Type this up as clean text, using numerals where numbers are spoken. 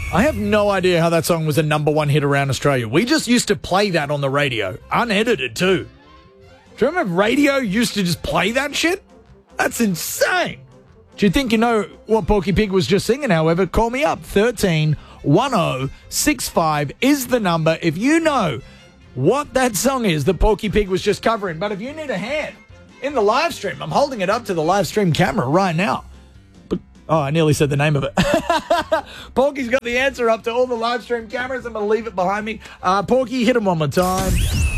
I have no idea how that song was a number one hit around Australia. We just used to play that on the radio, unedited too. Do you remember radio used to just play that shit? That's insane. Do you think you know what Porky Pig was just singing? However, call me up. 131065 is the number if you know what that song is that Porky Pig was just covering. But if you need a hand in the live stream, I'm holding it up to the live stream camera right now. Oh, I nearly said the name of it. Porky's got the answer up to all the live stream cameras. I'm going to leave it behind me. Porky, hit him one more time.